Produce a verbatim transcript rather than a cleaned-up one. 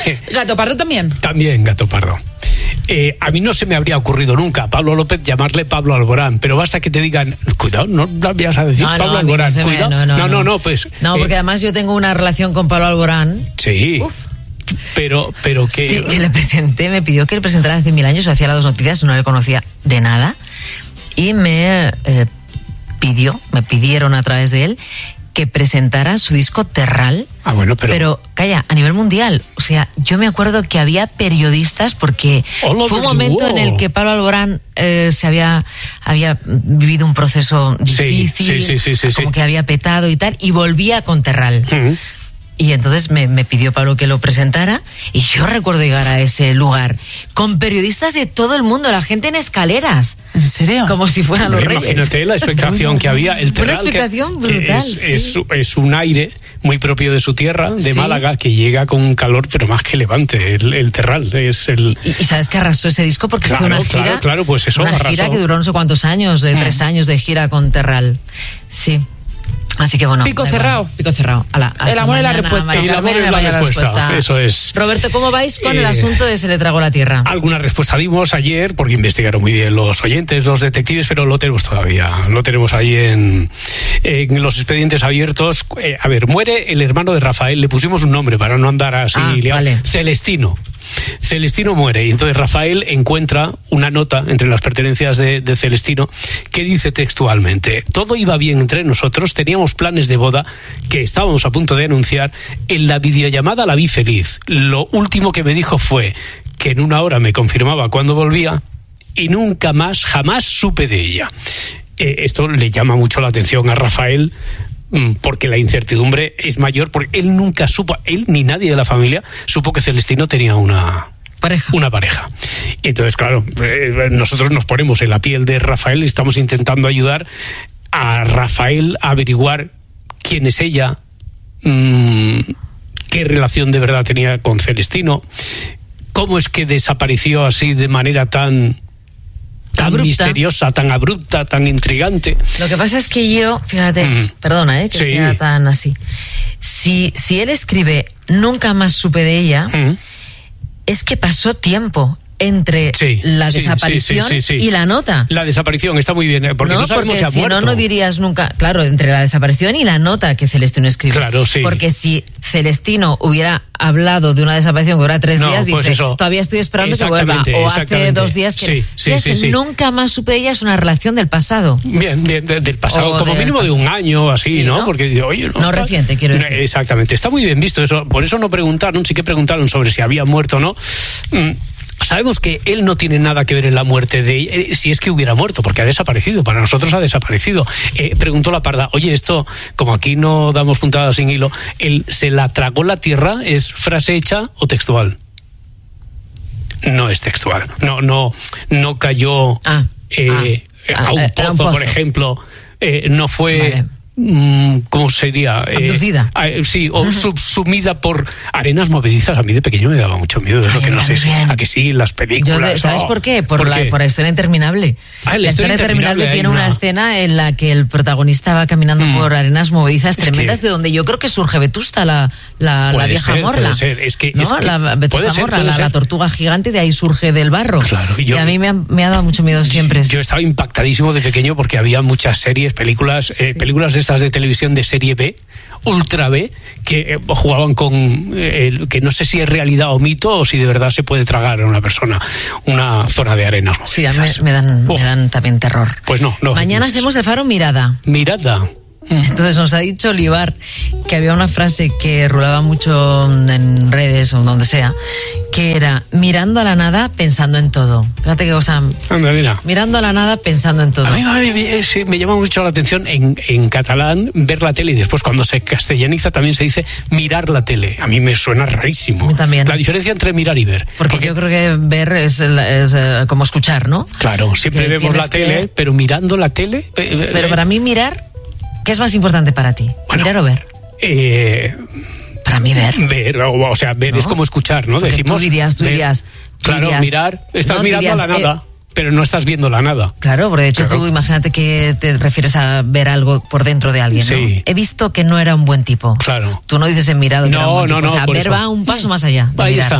Gato Pardo también. También Gato Pardo. Eh, a mí no se me habría ocurrido nunca a Pablo López llamarle Pablo Alborán, pero basta que te digan, cuidado, no vayas a decir no, Pablo no, Alborán, no, cuidado. Me, no, no, no, no, no, no, pues. No, porque eh, además yo tengo una relación con Pablo Alborán. Sí. Uf. Pero, pero que. Sí, que le presenté, me pidió que le presentara hace mil años, hacía las dos noticias, no le conocía de nada, y me eh, pidió, me pidieron a través de él que presentara su disco Terral. Ah, bueno, pero... Pero, calla, a nivel mundial. O sea, yo me acuerdo que había periodistas porque All fue un momento en el que Pablo Alborán eh, se había, había vivido un proceso difícil, sí, sí, sí, sí, como sí. que había petado y tal, y volvía con Terral. Uh-huh. Y entonces me, me pidió Pablo que lo presentara y yo recuerdo llegar a ese lugar con periodistas de todo el mundo, la gente en escaleras. ¿En serio? Como si fueran Hombre, los reyes. Imagínate la expectación que había. El Terral, una expectación que, brutal, que es, sí. es, es un aire muy propio de su tierra, de sí. Málaga, que llega con un calor pero más que levante. El, el Terral es el... ¿Y, y sabes que arrasó ese disco? Porque claro, fue una gira, claro, claro, pues eso, una arrasó. gira que duró no sé cuántos años, de mm. tres años de gira con Terral. Sí. Así que bueno. Pico cerrado. Bueno, pico cerrado. Ala, el amor es la respuesta. El amor es la respuesta. respuesta. Eso es. Roberto, ¿cómo vais con eh, el asunto de Se le tragó la tierra? Alguna respuesta dimos ayer, porque investigaron muy bien los oyentes, los detectives, pero lo tenemos todavía. Lo tenemos ahí en, en los expedientes abiertos. Eh, a ver, muere el hermano de Rafael. Le pusimos un nombre para no andar así. Ah, vale. Celestino. Celestino muere y entonces Rafael encuentra una nota entre las pertenencias de, de Celestino que dice textualmente: todo iba bien entre nosotros, teníamos planes de boda que estábamos a punto de anunciar, en la videollamada la vi feliz, lo último que me dijo fue que en una hora me confirmaba cuándo volvía y nunca más, jamás supe de ella. Eh, esto le llama mucho la atención a Rafael, porque la incertidumbre es mayor, porque él nunca supo, él ni nadie de la familia supo que Celestino tenía una pareja. Una pareja. Entonces, claro, eh, nosotros nos ponemos en la piel de Rafael y estamos intentando ayudar a Rafael a averiguar quién es ella, mmm, qué relación de verdad tenía con Celestino, cómo es que desapareció así de manera tan... tan abrupta. misteriosa, tan abrupta, tan intrigante. Lo que pasa es que yo, fíjate, mm. perdona, eh, que sí. sea tan así. Si, si él escribe nunca más supe de ella, mm. es que pasó tiempo entre sí, la sí, desaparición sí, sí, sí, sí. y la nota. La desaparición está muy bien, porque no, no sabemos porque si ha si muerto. no, no dirías nunca, claro, entre la desaparición y la nota que Celestino escribe. Claro, sí. Porque si Celestino hubiera hablado de una desaparición que dura tres no, días, pues dice, eso. todavía estoy esperando que vuelva. O hace dos días que... Sí, sí, sí, sí. Nunca más supe de ella, es una relación del pasado. Bien, bien, de, del pasado, o como del mínimo pasado. de un año, así, sí, ¿no? ¿no? Porque, oye, no, no está, reciente, quiero decir. Exactamente, está muy bien visto eso. Por eso no preguntaron, sí que preguntaron sobre si había muerto o no. Mm. Sabemos que él no tiene nada que ver en la muerte de ella, eh, si es que hubiera muerto, porque ha desaparecido, para nosotros ha desaparecido. Eh, preguntó la Parda, oye, esto, como aquí no damos puntada sin hilo, ¿el se la tragó la tierra es frase hecha o textual? No es textual, no, no, no cayó ah, eh, ah, a un ah, pozo, un pozo, por ejemplo, eh, no fue... Vale. ¿Cómo sería? Abducida. Eh, sí, o uh-huh. subsumida por arenas movedizas. A mí de pequeño me daba mucho miedo eso. Ay, que no sé si, a que sí, las películas. Yo de, ¿Sabes oh, por qué? Por, ¿por la, qué? por la historia interminable. Ah, la, la historia interminable, interminable tiene una... una escena en la que el protagonista va caminando mm. por arenas movedizas tremendas, que... de donde yo creo que surge Vetusta, la, la, la vieja ser, morla. Puede ser. Es que, ¿no? es que la Vetusta ser, morla, la, la tortuga gigante, de ahí surge del barro. Claro, yo, y a mí me ha, me ha dado mucho miedo siempre. Yo estaba impactadísimo de pequeño porque había muchas series, películas, sí. eh, películas de estas de televisión de serie B, ultra B, que eh, jugaban con eh, el, que no sé si es realidad o mito o si de verdad se puede tragar a una persona una zona de arenas. Sí, a mí me, me, dan, oh. me dan también terror. Pues no, no. Mañana no, hacemos el Faro Mirada. Mirada. Entonces nos ha dicho Olivar que había una frase que rulaba mucho en redes o donde sea, que era mirando a la nada pensando en todo. Fíjate qué cosa. Anda, mira. Mirando a la nada pensando en todo. A mí, a mí sí, me llama mucho la atención en, en catalán ver la tele y después cuando se castellaniza también se dice mirar la tele. A mí me suena rarísimo. A mí también. La diferencia entre mirar y ver. Porque, porque yo creo que ver es, es, es como escuchar, ¿no? Claro, siempre que vemos la tele, que... pero mirando la tele... Pero para mí mirar... ¿Qué es más importante para ti? Bueno, ¿mirar o ver? Eh, para mí ver. Ver, o, o sea, ver ¿no? es como escuchar, ¿no? Porque Decimos. tú dirías, tú ver, dirías. Claro, dirías, mirar. Estás no, mirando dirías, a la nada. Eh, pero no estás viendo la nada. Claro, porque de hecho Claro. tú imagínate que te refieres a ver algo por dentro de alguien, ¿no? Sí. He visto que no era un buen tipo. Claro. Tú no dices en mirado que No, era un buen no, tipo. no, O sea, por ver eso. va un paso más allá. de Ahí mirar. está.